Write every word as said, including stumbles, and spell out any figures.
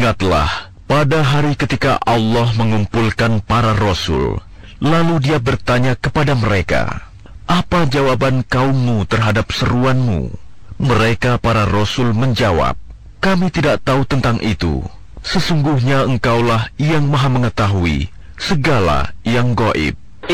Ingatlah pada hari ketika Allah mengumpulkan para rasul, lalu dia bertanya kepada mereka, apa jawaban kaummu terhadap seruanmu? Mereka para rasul menjawab, kami tidak tahu tentang itu. Sesungguhnya engkaulah yang maha mengetahui segala yang gaib.